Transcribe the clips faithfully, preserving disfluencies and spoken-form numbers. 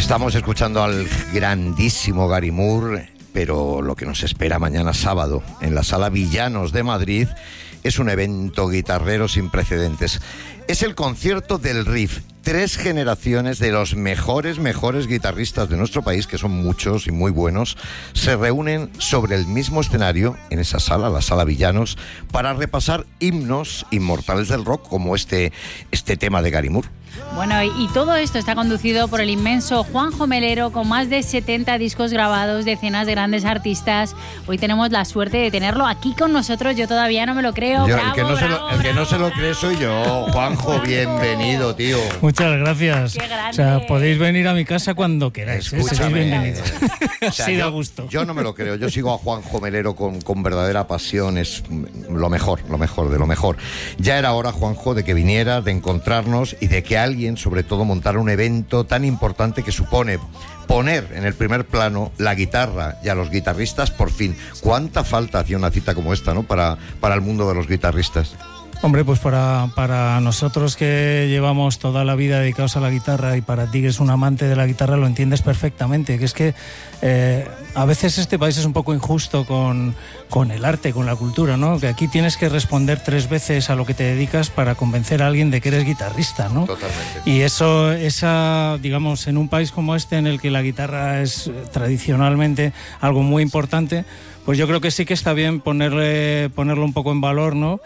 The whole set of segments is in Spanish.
Estamos escuchando al grandísimo Gary Moore, pero lo que nos espera mañana sábado en la Sala Villanos de Madrid es un evento guitarrero sin precedentes. Es el concierto del riff. Tres generaciones de los mejores, mejores guitarristas de nuestro país, que son muchos y muy buenos, se reúnen sobre el mismo escenario en esa sala, la Sala Villanos, para repasar himnos inmortales del rock como este, este tema de Gary Moore. Bueno, y todo esto está conducido por el inmenso Juanjo Melero, con más de setenta discos grabados, decenas de grandes artistas. Hoy tenemos la suerte de tenerlo aquí con nosotros. Yo todavía no me lo creo. Yo, bravo, el que no, bravo, se, lo, el que bravo, no se lo bravo. cree soy yo. Juanjo, bienvenido, tío. Muchas gracias. Qué grande. O sea, podéis venir a mi casa cuando queráis. ¿eh? Seréis bienvenidos. O sea, sí, da yo, gusto. Yo no me lo creo. Yo sigo a Juanjo Melero con, con verdadera pasión. Es lo mejor, lo mejor de lo mejor. Ya era hora, Juanjo, de que vinieras, de encontrarnos y de que alguien, sobre todo, montara un evento tan importante que supone poner en el primer plano la guitarra y a los guitarristas, por fin. ¿Cuánta falta hacía una cita como esta, ¿no? para, para el mundo de los guitarristas? Hombre, pues para, para nosotros que llevamos toda la vida dedicados a la guitarra, y para ti que eres un amante de la guitarra, lo entiendes perfectamente, que es que eh, a veces este país es un poco injusto con, con el arte, con la cultura, ¿no? Que aquí tienes que responder tres veces a lo que te dedicas para convencer a alguien de que eres guitarrista, ¿no? Totalmente. Y eso, esa, digamos, en un país como este, en el que la guitarra es tradicionalmente algo muy importante, pues yo creo que sí que está bien ponerle, ponerlo un poco en valor, ¿no?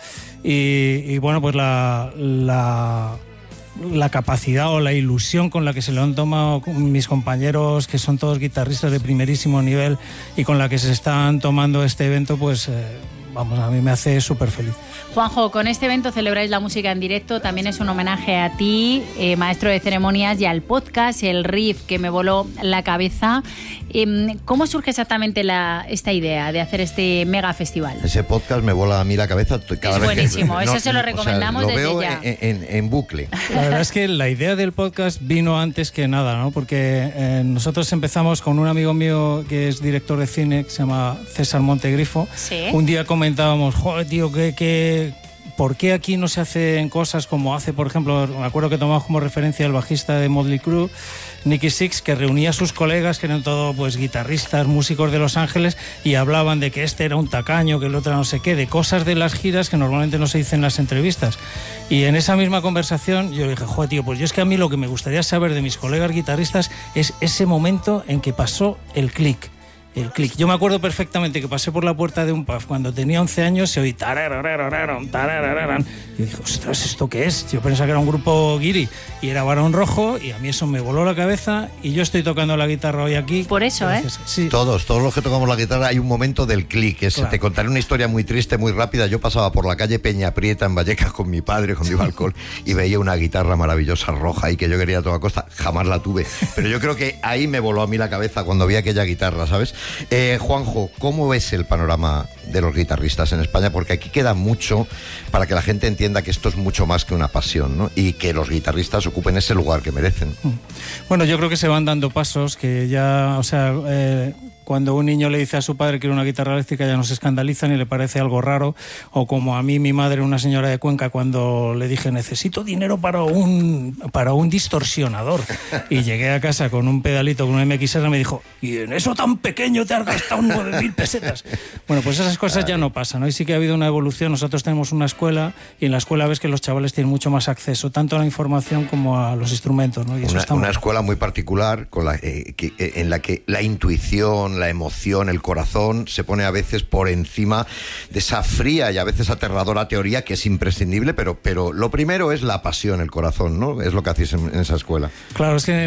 Y, y bueno, pues la, la, la capacidad o la ilusión con la que se lo han tomado mis compañeros, que son todos guitarristas de primerísimo nivel, y con la que se están tomando este evento, pues eh, vamos, a mí me hace súper feliz. Juanjo, con este evento celebráis la música en directo, también es un homenaje a ti, eh, maestro de ceremonias, y al podcast, el riff que me voló la cabeza. Eh, ¿Cómo surge exactamente la, esta idea de hacer este mega festival? Ese podcast me vuela a mí la cabeza cada es vez buenísimo, que, eso no, se lo recomendamos o sea, lo desde veo ya. En, en, en bucle. La verdad es que la idea del podcast vino antes que nada, ¿no? Porque eh, nosotros empezamos con un amigo mío que es director de cine, que se llama César Montegrifo. ¿Sí? Un día comentábamos, joder, tío, que... que ¿por qué aquí no se hacen cosas como hace, por ejemplo, me acuerdo que tomamos como referencia el bajista de Motley Crue, Nicky Six, que reunía a sus colegas, que eran todos pues guitarristas, músicos de Los Ángeles, y hablaban de que este era un tacaño, que el otro no sé qué, de cosas de las giras que normalmente no se dicen en las entrevistas. Y en esa misma conversación yo le dije, joder, tío, pues yo es que a mí lo que me gustaría saber de mis colegas guitarristas es ese momento en que pasó el clic. El clic. Yo me acuerdo perfectamente que pasé por la puerta de un pub cuando tenía once años y oí tarararararan, tararararan. Y dije, ostras, ¿esto qué es? Yo pensaba que era un grupo guiri y era Barón Rojo, y a mí eso me voló la cabeza, y yo estoy tocando la guitarra hoy aquí. Por eso, gracias. ¿eh? Sí. Todos, todos los que tocamos la guitarra hay un momento del clic. Claro. Te contaré una historia muy triste, muy rápida. Yo pasaba por la calle Peña Prieta en Vallecas con mi padre, con mi alcohol, y veía una guitarra maravillosa roja y que yo quería a toda costa. Jamás la tuve, pero yo creo que ahí me voló a mí la cabeza cuando vi aquella guitarra, ¿sabes? Eh, Juanjo, ¿cómo ves el panorama de los guitarristas en España? Porque aquí queda mucho para que la gente entienda que esto es mucho más que una pasión, ¿no? Y que los guitarristas ocupen ese lugar que merecen. Bueno, yo creo que se van dando pasos, que ya, o sea, eh, cuando un niño le dice a su padre que quiere una guitarra eléctrica, ya no se escandalizan y le parece algo raro. O como a mí, mi madre, una señora de Cuenca, cuando le dije, necesito dinero para un, para un distorsionador. Y llegué a casa con un pedalito, con un M X R, me dijo, ¿y en eso tan pequeño te has gastado nueve mil pesetas? Bueno, pues esas cosas ya no pasan, ¿no? Y sí que ha habido una evolución. Nosotros tenemos una escuela, y en la escuela ves que los chavales tienen mucho más acceso, tanto a la información como a los instrumentos, ¿no? Y eso Una, está una muy... escuela muy particular con la, eh, que, eh, en la que la intuición, la emoción, el corazón se pone a veces por encima de esa fría y a veces aterradora teoría que es imprescindible, pero, pero lo primero es la pasión, el corazón, ¿no? Es lo que hacéis en, en esa escuela. Claro, es que